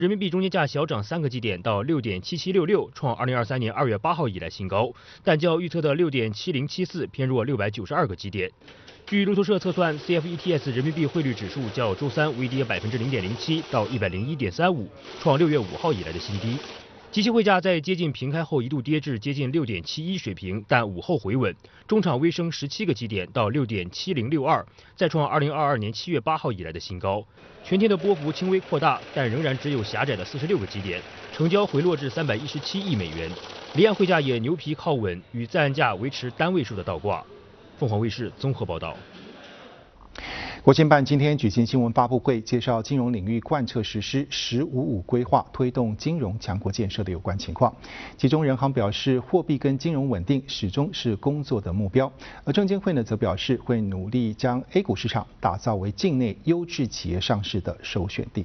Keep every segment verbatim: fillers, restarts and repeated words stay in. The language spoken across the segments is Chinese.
人民币中间价小涨三个基点到六点七七六六，创二零二三年二月八号以来新高，但较预测的六点七零七四偏弱六百九十二个基点。据路透社测算 ，C F E T S 人民币汇率指数较周三微跌百分之零点零七到一百零一点三五，创六月五号以来的新低。即期汇价在接近平开后一度跌至接近六点七一水平，但午后回稳，中场微升十七个基点到六点七零六二，再创二零二二年七月八号以来的新高。全天的波幅轻微扩大，但仍然只有狭窄的四十六个基点，成交回落至三百一十七亿美元。离岸汇价也牛皮靠稳，与在岸价维持单位数的倒挂。凤凰卫视综合报道。 国新办今天举行新闻发布会，介绍金融领域贯彻实施“十五五”规划，推动金融强国建设的有关情况。其中，人行表示，货币跟金融稳定始终是工作的目标。而证监会呢，则表示会努力将 A 股市场打造为境内优质企业上市的首选地。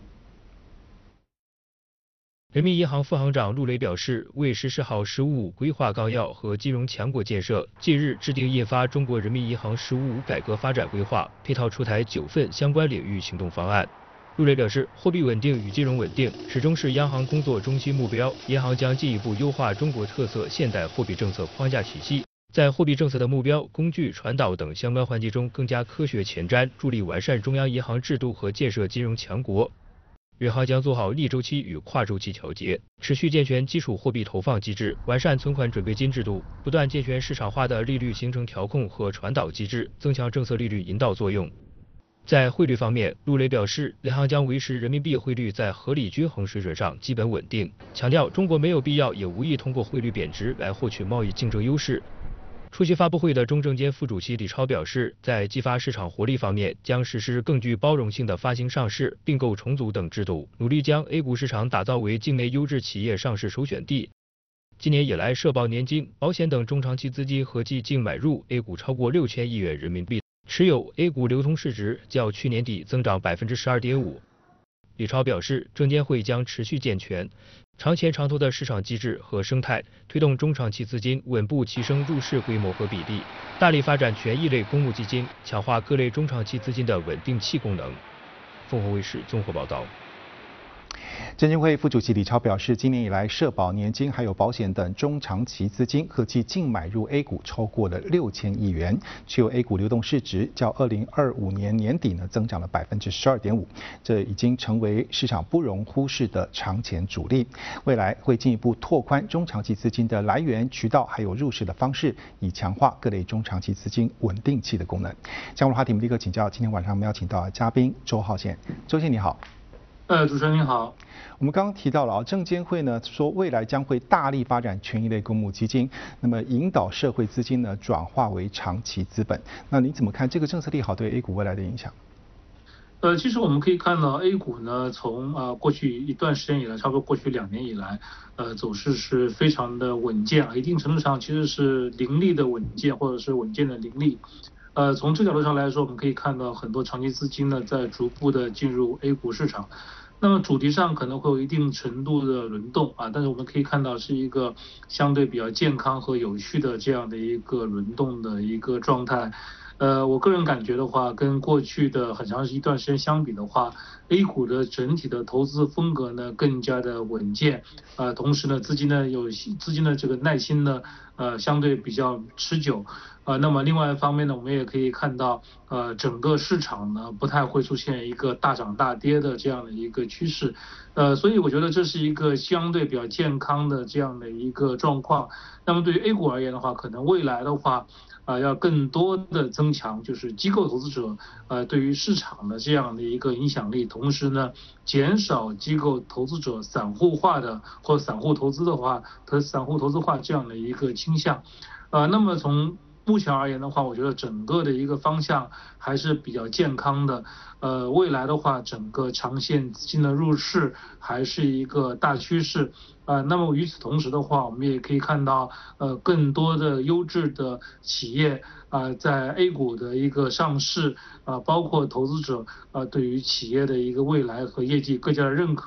人民银行副行长陆雷表示，为实施好“十五五”规划纲要和金融强国建设，近日制定印发中国人民银行“十五五”改革发展规划，配套出台九份相关领域行动方案。陆雷表示，货币稳定与金融稳定始终是央行工作中心目标，银行将进一步优化中国特色现代货币政策框架体系，在货币政策的目标、工具、传导等相关环节中更加科学前瞻，助力完善中央银行制度和建设金融强国。银行将做好逆周期与跨周期调节，持续健全基础货币投放机制，完善存款准备金制度，不断健全市场化的利率形成调控和传导机制，增强政策利率引导作用。在汇率方面，陆雷表示，银行将维持人民币汇率在合理均衡水准上基本稳定，强调中国没有必要也无意通过汇率贬值来获取贸易竞争优势。出席发布会的中证监副主席李超表示，在激发市场活力方面，将实施更具包容性的发行上市、并购重组等制度，努力将 A 股市场打造为境内优质企业上市首选地。今年以来，社保年金、保险等中长期资金合计净买入 A 股超过六千亿元人民币，持有 A 股流通市值较去年底增长百分之十二点五。李超表示，证监会将持续健全长钱长投的市场机制和生态，推动中长期资金稳步提升入市规模和比例，大力发展权益类公募基金，强化各类中长期资金的稳定器功能。凤凰卫视综合报道。 证监会副主席李超表示，今年以来，社保、年金还有保险等中长期资金合计净买入 A 股超过了六千亿元，持有 A 股流动市值较二零二五年年底呢增长了百分之十二点五，这已经成为市场不容忽视的长钱主力。未来会进一步拓宽中长期资金的来源、渠道还有入市的方式，以强化各类中长期资金稳定器的功能。相关话题，我们立刻请教今天晚上我们邀请到的嘉宾周浩宪。周宪你好。 呃，主持人您好。 我们刚刚提到了啊，证监会呢说未来将会大力发展权益类公募基金，那么引导社会资金呢转化为长期资本。那你怎么看这个政策利好对 A 股未来的影响？ 呃，其实我们可以看到 A 股呢，从啊、呃、过去一段时间以来，差不多过去两年以来，呃走势是非常的稳健啊，一定程度上其实是凌厉的稳健，或者是稳健的凌厉。呃，从这角度上来说，我们可以看到很多长期资金呢在逐步的进入 A 股市场。那么主题上可能会有一定程度的轮动啊，但是我们可以看到是一个相对比较健康和有序的这样的一个轮动的一个状态。呃，我个人感觉的话，跟过去的很长一段时间相比的话 ，A 股的整体的投资风格呢更加的稳健，呃，同时呢资金呢有资金的这个耐心呢，呃相对比较持久。呃，那么另外一方面呢，我们也可以看到，呃，整个市场呢不太会出现一个大涨大跌的这样的一个趋势，呃，所以我觉得这是一个相对比较健康的这样的一个状况。那么对于 A 股而言的话，可能未来的话，啊、呃，要更多的增强就是机构投资者呃对于市场的这样的一个影响力，同时呢，减少机构投资者散户化的或散户投资的话，和散户投资化这样的一个倾向，呃，那么从目前而言的话，我觉得整个的一个方向还是比较健康的。呃，未来的话，整个长线资金的入市还是一个大趋势。呃，那么与此同时的话，我们也可以看到，呃，更多的优质的企业啊、呃，在 A 股的一个上市啊、呃，包括投资者呃对于企业的一个未来和业绩更加的认可。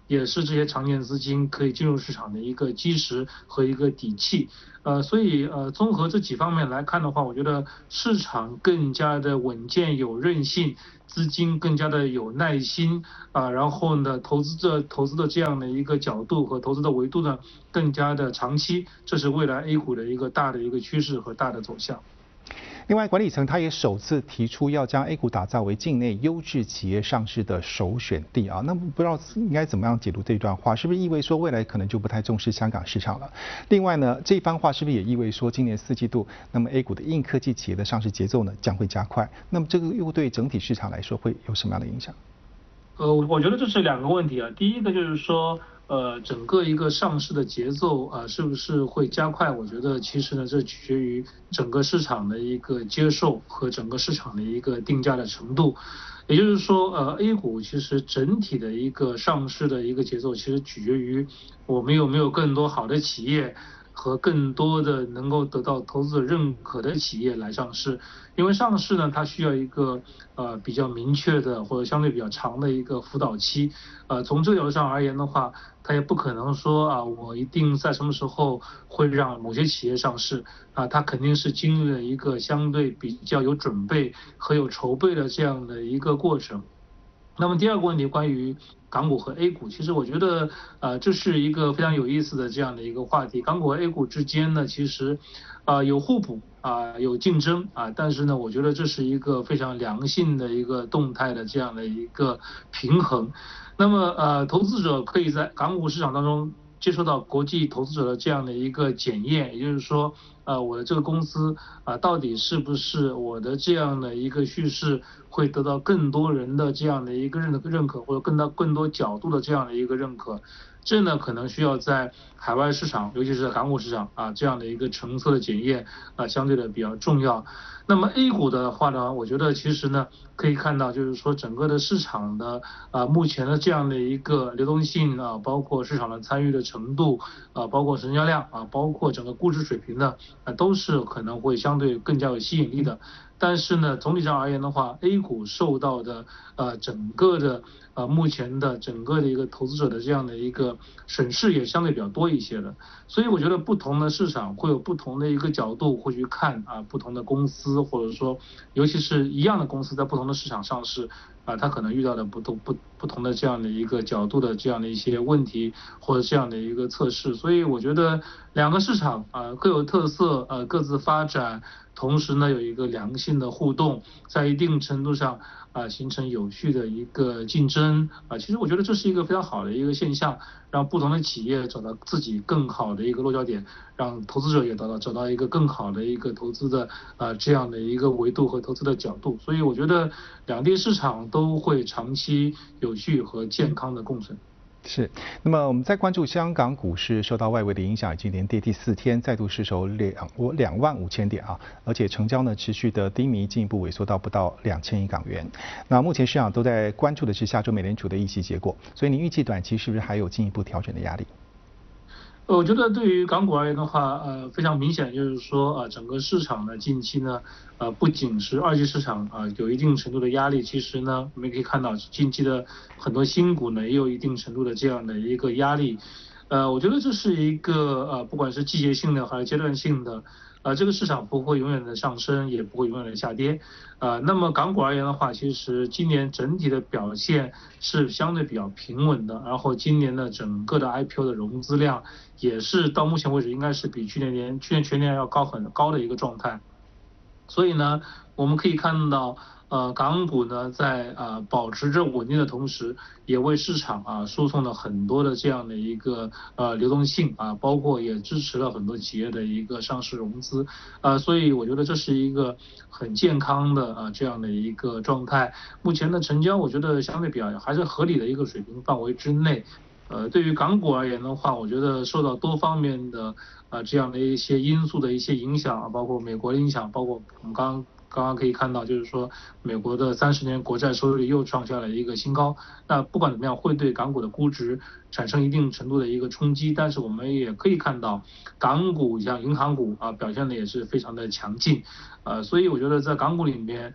也是这些常见资金可以进入市场的一个基石和一个底气。呃，所以呃，综合这几方面来看的话，我觉得市场更加的稳健有韧性，资金更加的有耐心啊、呃，然后呢，投资者投资的这样的一个角度和投资的维度呢，更加的长期，这是未来 A 股的一个大的一个趋势和大的走向。 另外，管理层他也首次提出要将 A 股打造为境内优质企业上市的首选地啊。那不知道应该怎么样解读这段话，是不是意味说未来可能就不太重视香港市场了？另外呢，这番话是不是也意味说今年四季度，那么 A 股的硬科技企业的上市节奏呢将会加快？那么这个又对整体市场来说会有什么样的影响？ 呃，我觉得这是两个问题啊。第一个就是说，呃，整个一个上市的节奏啊，是不是会加快？我觉得其实呢，这取决于整个市场的一个接受和整个市场的一个定价的程度。也就是说，呃 ，A 股其实整体的一个上市的一个节奏，其实取决于我们有没有更多好的企业和更多的能够得到投资者认可的企业来上市。因为上市呢，它需要一个呃比较明确的或者相对比较长的一个辅导期。呃，从这个角度上而言的话，它也不可能说啊，我一定在什么时候会让某些企业上市啊，它肯定是经历了一个相对比较有准备和有筹备的这样的一个过程。那么第二个问题，关于港股和 A 股，其实我觉得，呃，这是一个非常有意思的这样的一个话题。港股和 A 股之间呢，其实，呃，有互补啊、呃，有竞争啊，但是呢，我觉得这是一个非常良性的一个动态的这样的一个平衡。那么，呃，投资者可以在港股市场当中接受到国际投资者的这样的一个检验，也就是说，呃，我的这个公司啊、呃，到底是不是我的这样的一个叙事会得到更多人的这样的一个认认可，或者更到更多角度的这样的一个认可。这呢，可能需要在海外市场，尤其是在港股市场啊这样的一个成色的检验啊，相对的比较重要。那么 A 股的话呢，我觉得其实呢，可以看到就是说整个的市场的啊目前的这样的一个流动性啊，包括市场的参与的程度啊，包括成交量啊，包括整个估值水平呢，啊都是可能会相对更加有吸引力的。但是呢，总体上而言的话 ，A 股受到的呃整个的呃目前的整个的一个投资者的这样的一个审视也相对比较多一些的，所以我觉得不同的市场会有不同的一个角度会去看啊不同的公司，或者说尤其是一样的公司在不同的市场上市啊，它可能遇到的不同不不同的这样的一个角度的这样的一些问题或者这样的一个测试，所以我觉得两个市场啊各有特色，呃各自发展。同时呢，有一个良性的互动，在一定程度上啊、呃、形成有序的一个竞争啊、呃，其实我觉得这是一个非常好的一个现象，让不同的企业找到自己更好的一个落脚点，让投资者也找到找到一个更好的一个投资的啊、呃、这样的一个维度和投资的角度，所以我觉得两地市场都会长期有序和健康的共存。 是，那么我们再关注香港股市受到外围的影响，已经连跌第四天，再度失守两我两万五千点啊，而且成交呢持续的低迷，进一步萎缩到不到两千亿港元。那目前市场都在关注的是下周美联储的议息结果，所以您预计短期是不是还有进一步调整的压力？ 我觉得对于港股而言的话，呃，非常明显就是说，啊、呃，整个市场呢近期呢，呃，不仅是二级市场啊、呃、有一定程度的压力，其实呢，我们可以看到近期的很多新股呢也有一定程度的这样的一个压力，呃，我觉得这是一个呃，不管是季节性的还是阶段性的。呃，这个市场不会永远的上升，也不会永远的下跌，呃，那么港股而言的话，其实今年整体的表现是相对比较平稳的，然后今年的整个的 I P O 的融资量也是到目前为止应该是比去年年去年全年要高很高的一个状态，所以呢，我们可以看到。呃，港股呢，在呃保持着稳定的同时，也为市场啊输送了很多的这样的一个呃流动性啊，包括也支持了很多企业的一个上市融资，呃，所以我觉得这是一个很健康的啊这样的一个状态。目前的成交，我觉得相对比较还是合理的一个水平范围之内。呃，对于港股而言的话，我觉得受到多方面的啊这样的一些因素的一些影响，包括美国的影响，包括我们刚刚。刚刚可以看到，就是说美国的三十年国债收益率又创下了一个新高。那不管怎么样，会对港股的估值产生一定程度的一个冲击。但是我们也可以看到，港股像银行股啊表现的也是非常的强劲。呃，所以我觉得在港股里面，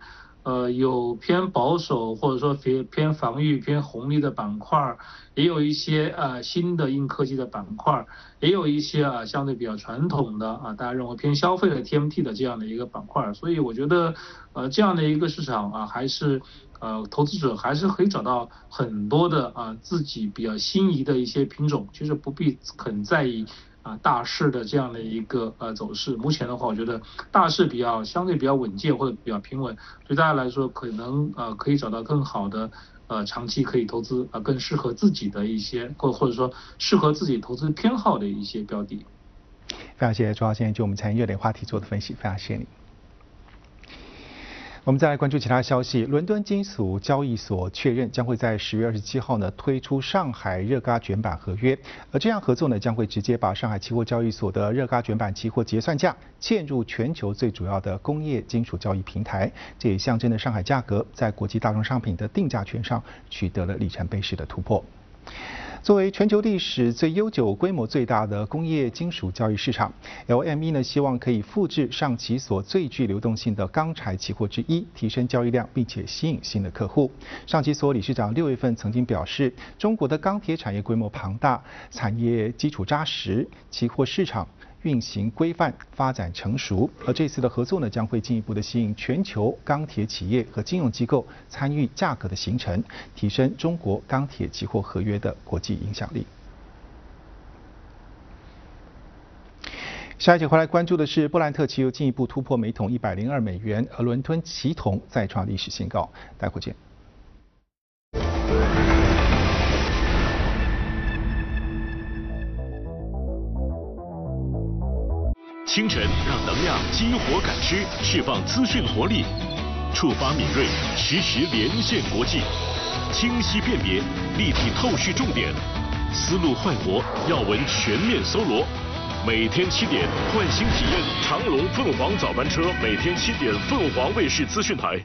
呃，有偏保守或者说偏偏防御、偏红利的板块，也有一些呃新的硬科技的板块，也有一些啊相对比较传统的啊大家认为偏消费的 T M T 的这样的一个板块。所以我觉得呃这样的一个市场啊，还是呃投资者还是可以找到很多的啊自己比较心仪的一些品种，其实不必很在意啊大势的这样的一个呃走势。目前的话，我觉得大势比较相对比较稳健或者比较平稳，对大家来说可能呃可以找到更好的呃长期可以投资啊、呃、更适合自己的一些或或者说适合自己投资偏好的一些标的。 非常谢谢周浩先生就我们财经热点话题做的分析，非常谢谢你。我们再来关注其他消息。伦敦金属交易所确认将会在十月二十七号呢推出上海热轧卷板合约，而这样合作呢将会直接把上海期货交易所的热轧卷板期货结算价嵌入全球最主要的工业金属交易平台，这也象征着上海价格在国际大宗商品的定价权上取得了里程碑式的突破。作为全球历史最悠久、规模最大的工业金属交易市场 ，L M E 呢希望可以复制上期所最具流动性的钢材期货之一，提升交易量，并且吸引新的客户。上期所理事长六月份曾经表示，中国的钢铁产业规模庞大，产业基础扎实，期货市场运行规范，发展成熟。而这次的合作呢，将会进一步的吸引全球钢铁企业和金融机构参与价格的形成，提升中国钢铁期货合约的国际影响力。下一节回来关注的是布兰特期油进一步突破每桶一百零二美元，而伦敦期铜再创历史新高。待会见。 清晨让能量激活感知，释放资讯活力，触发敏锐，实时连线国际，清晰辨别，立体透视重点，思路焕活，要闻全面搜罗。每天七点，换新体验长龙凤凰早班车，每天七点，凤凰卫视资讯台。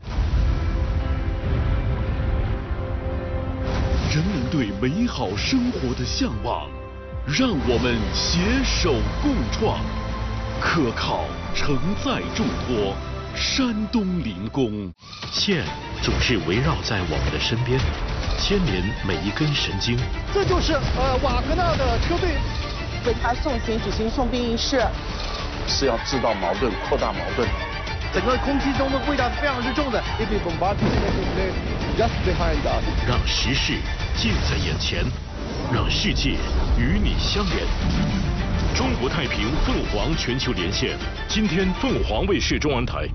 人们对美好生活的向往，让我们携手共创。可靠承载重托，山东临工，线总是围绕在我们的身边，牵连每一根神经。 这就是呃瓦格纳的车队为他送行举行送殡仪式， 是要制造矛盾，扩大矛盾。 整个空气中的味道是非常之重的。Just behind us， 让时事近在眼前，让世界与你相连。中国太平凤凰全球连线，今天凤凰卫视中文台。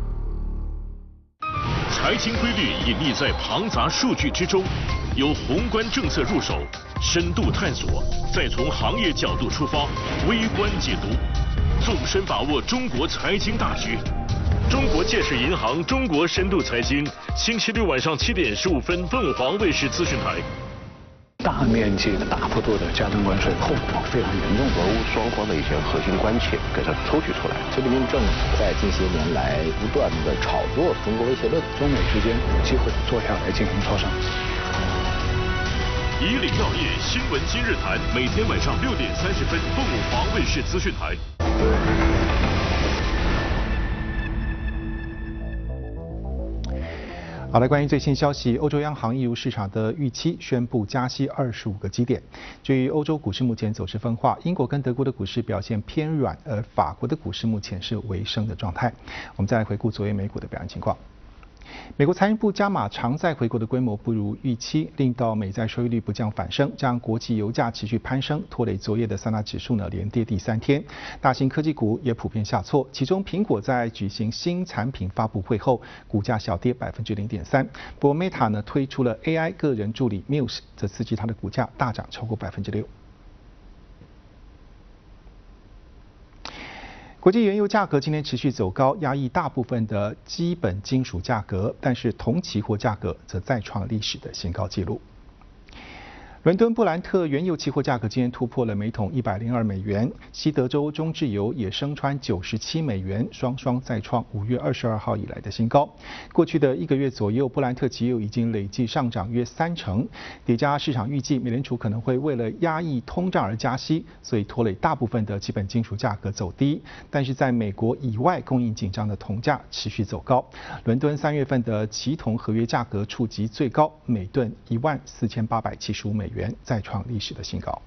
财经规律隐匿在庞杂数据之中，由宏观政策入手，深度探索，再从行业角度出发，微观解读，纵深把握中国财经大局。中国建设银行中国深度财经，星期六晚上七点十五分，凤凰卫视资讯台。 大面积的、大幅度的加征关税，后果非常严重。俄乌双方的一些核心关切给它抽取出来。 习近平政府在近些年来不断的炒作中国威胁论， 中美之间有机会坐下来进行磋商。 以岭药业新闻今日谈，每天晚上六点三十分，凤凰卫视资讯台。 好的，关于最新消息，欧洲央行一如市场的预期宣布加息二十五个基点。至于欧洲股市目前走势分化，英国跟德国的股市表现偏软，而法国的股市目前是微升的状态。我们再来回顾昨夜美股的表现情况。美国财政部加码长债回购的规模不如预期，令到美债收益率不降反升，加上国际油价持续攀升，拖累昨夜的三大指数呢连跌第三天。大型科技股也普遍下挫，其中苹果在举行新产品发布会后，股价小跌百分之零点三。不过 Meta 呢推出了 A I 个人助理 Muse， 则刺激它的股价大涨超过百分之六。国际原油价格今天持续走高，压抑大部分的基本金属价格，但是铜期货价格则再创历史的新高纪录。 伦敦布兰特原油期货价格今天突破了每桶一百零二美元，西德州中质油也升穿九十七美元，双双再创五月二十二号以来的新高。过去的一个月左右，布兰特期油已经累计上涨约三成，叠加市场预计美联储可能会为了压抑通胀而加息，所以拖累大部分的基本金属价格走低。但是在美国以外供应紧张的铜价持续走高，伦敦三月份的期铜合约价格触及最高每吨一万四千八百七十五美元，再创历史的新高。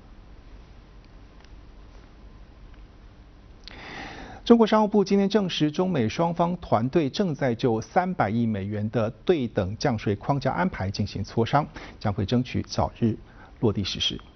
中国商务部今天证实，中美双方团队正在就三百亿美元的对等降税框架安排进行磋商，将会争取早日落地实施。